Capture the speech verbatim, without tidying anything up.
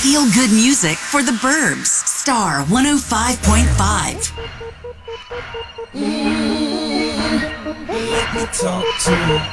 feel good music for the Burbs. Star one oh five point five. Mm, let me talk to you.